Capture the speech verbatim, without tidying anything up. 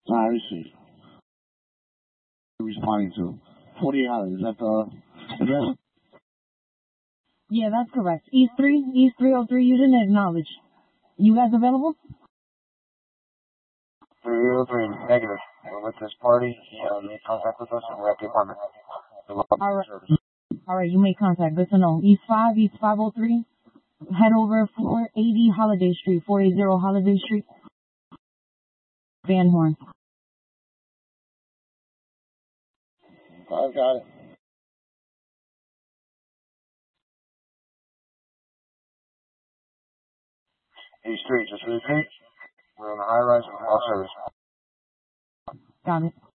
I received. Responding to forty-eight Holland. Is that the address? Yeah, that's correct. East three, East three oh three. You didn't acknowledge. You guys available? three oh three, negative. We're with this party. Uh, make contact with us and we're at the apartment. All right. All right, you make contact. Good to know. East five, East five oh three. Head over four eighty Holiday Street, four eighty Holiday Street. Van Horn. I've got it. East Street, just repeat. We're on the high rise of all service. Got it.